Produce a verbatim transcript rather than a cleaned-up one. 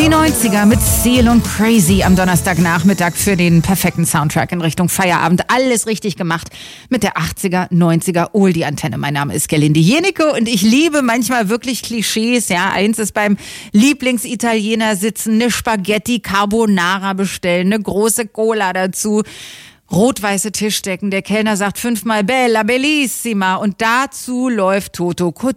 Die neunziger mit Seal und Crazy am Donnerstagnachmittag für den perfekten Soundtrack in Richtung Feierabend. Alles richtig gemacht mit der achtziger, neunziger Oldie-Antenne. Mein Name ist Gerlinde Jenecke und ich liebe manchmal wirklich Klischees. Ja, eins ist beim Lieblingsitaliener sitzen, eine Spaghetti Carbonara bestellen, eine große Cola dazu. Rot-weiße Tischdecken, der Kellner sagt fünfmal Bella, Bellissima und dazu läuft Toto